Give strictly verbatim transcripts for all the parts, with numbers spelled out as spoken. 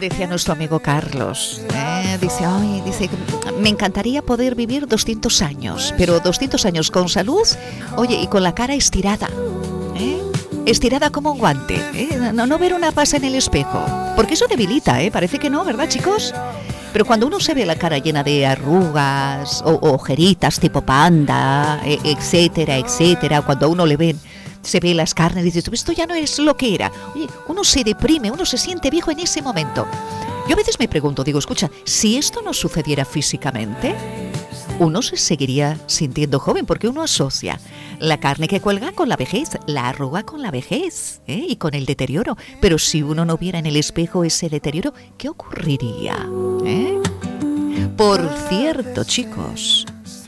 Decía nuestro amigo Carlos, ¿eh? dice, ay, dice, me encantaría poder vivir doscientos años, pero doscientos años con salud, oye, y con la cara estirada, ¿eh? Estirada como un guante, ¿eh? no, no ver una pasa en el espejo, porque eso debilita, ¿eh? Parece que no, ¿verdad, chicos? Pero cuando uno se ve la cara llena de arrugas o, o ojeritas tipo panda, e, etcétera, etcétera, cuando a uno le ven, se ve las carnes y dices, esto ya no es lo que era. Oye, uno se deprime, uno se siente viejo en ese momento. Yo a veces me pregunto, digo, escucha, si esto no sucediera físicamente, uno se seguiría sintiendo joven, porque uno asocia la carne que cuelga con la vejez, la arruga con la vejez, ¿eh? Y con el deterioro. Pero si uno no viera en el espejo ese deterioro, ¿qué ocurriría? ¿Eh? Por cierto, chicos,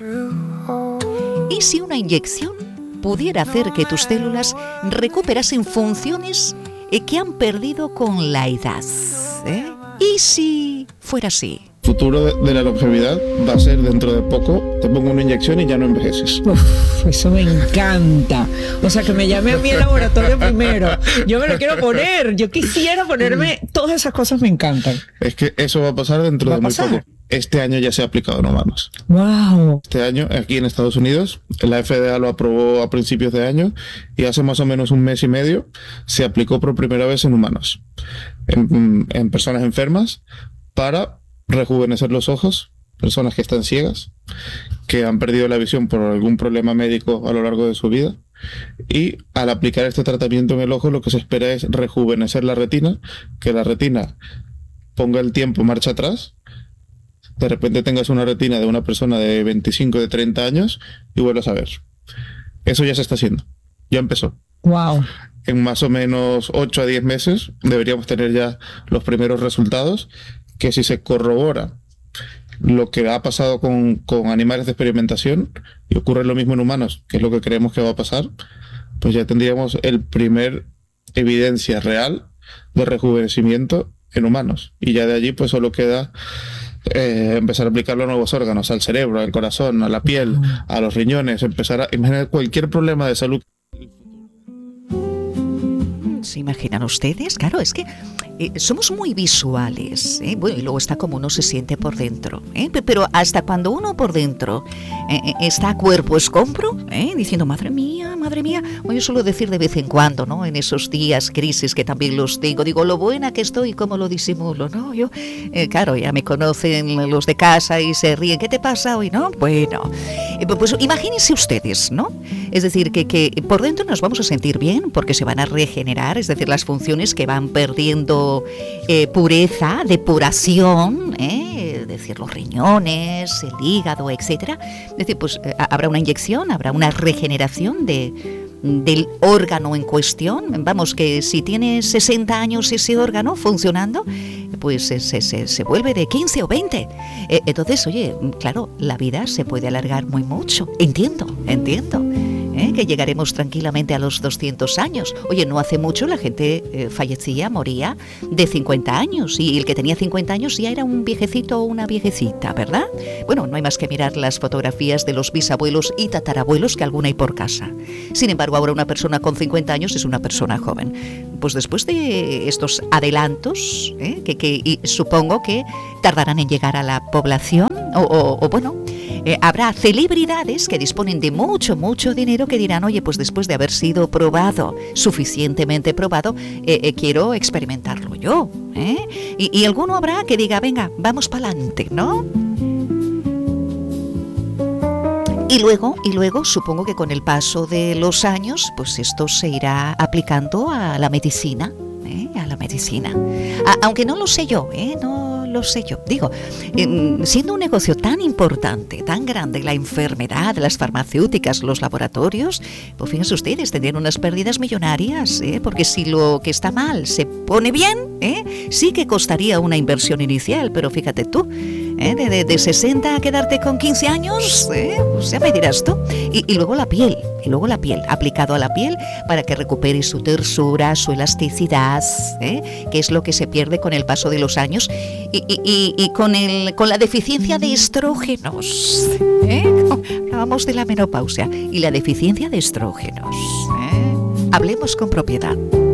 ¿y si una inyección pudiera hacer que tus células recuperasen funciones que han perdido con la edad? ¿Eh? ¿Y si fuera así? El futuro de, de la longevidad va a ser dentro de poco, te pongo una inyección y ya no envejeces. Uf, eso me encanta. O sea, que me llame a mi laboratorio primero. Yo me lo quiero poner. Yo quisiera ponerme. Todas esas cosas me encantan. Es que eso va a pasar dentro ¿Va de a muy pasar? poco. Este año ya se ha aplicado en humanos. Wow. Este año, aquí en Estados Unidos, la F D A lo aprobó a principios de año y hace más o menos un mes y medio se aplicó por primera vez en humanos, en, en personas enfermas, para rejuvenecer los ojos, personas que están ciegas, que han perdido la visión por algún problema médico a lo largo de su vida. Y al aplicar este tratamiento en el ojo, lo que se espera es rejuvenecer la retina, que la retina ponga el tiempo marcha atrás. De repente tengas una retina de una persona de veinticinco, de treinta años y vuelvas a ver. Eso ya se está haciendo. Ya empezó. Wow. En más o menos ocho a diez meses deberíamos tener ya los primeros resultados, que si se corrobora lo que ha pasado con, con animales de experimentación y ocurre lo mismo en humanos, que es lo que creemos que va a pasar, pues ya tendríamos el primer evidencia real de rejuvenecimiento en humanos. Y ya de allí pues solo queda Eh, empezar a aplicarlo a nuevos órganos, al cerebro, al corazón, a la piel, a los riñones, empezar a imaginar cualquier problema de salud. ¿Se imaginan ustedes? Claro, es que eh, somos muy visuales, ¿eh? Bueno, y luego está como uno se siente por dentro, ¿eh? Pero hasta cuando uno por dentro eh, está a cuerpo escombro, ¿eh? Diciendo, madre mía, madre mía, bueno, yo suelo decir de vez en cuando, ¿no? En esos días, crisis que también los tengo, digo, lo buena que estoy y cómo lo disimulo, ¿no? Yo, eh, claro, ya me conocen los de casa y se ríen, ¿qué te pasa hoy, no? Bueno, eh, pues imagínense ustedes, ¿no? Es decir, que, que por dentro nos vamos a sentir bien porque se van a regenerar, es decir, las funciones que van perdiendo eh, pureza, depuración, ¿eh? Es decir, los riñones, el hígado, etcétera. Es decir, pues eh, habrá una inyección, habrá una regeneración de, del órgano en cuestión. Vamos, que si tiene sesenta años ese órgano funcionando, pues se, se, se vuelve de quince o veinte. Eh, entonces, oye, claro, la vida se puede alargar muy mucho. Entiendo, entiendo. ¿Eh? Que llegaremos tranquilamente a los doscientos años. Oye, no hace mucho la gente eh, fallecía, moría de cincuenta años, y el que tenía cincuenta años ya era un viejecito o una viejecita, ¿verdad? Bueno, no hay más que mirar las fotografías de los bisabuelos y tatarabuelos, que alguna hay por casa. Sin embargo, ahora una persona con cincuenta años es una persona joven. Pues después de estos adelantos, ¿eh? que, que y supongo que tardarán en llegar a la población, o, o, o bueno... Eh, habrá celebridades que disponen de mucho, mucho dinero que dirán, oye, pues después de haber sido probado, suficientemente probado, eh, eh, quiero experimentarlo yo, ¿eh? Y, y alguno habrá que diga, venga, vamos para adelante, ¿no? Y luego, y luego, supongo que con el paso de los años, pues esto se irá aplicando a la medicina, ¿eh? A la medicina. A, aunque no lo sé yo, ¿eh? No lo sé yo. Digo, eh, siendo un negocio tan importante, tan grande, la enfermedad, las farmacéuticas, los laboratorios, pues fíjense ustedes, tendrían unas pérdidas millonarias, ¿eh? Porque si lo que está mal se pone bien, ¿eh? Sí que costaría una inversión inicial, pero fíjate tú, ¿eh? de, de, de sesenta a quedarte con quince años, ¿eh? Pues ya me dirás tú. Y, y luego la piel, y luego la piel, aplicado a la piel para que recupere su tersura, su elasticidad, ¿eh? Que es lo que se pierde con el paso de los años, y, y, y, y con, el, con la deficiencia de estrógenos, ¿eh? Hablábamos de la menopausia y la deficiencia de estrógenos, ¿eh? Hablemos con propiedad.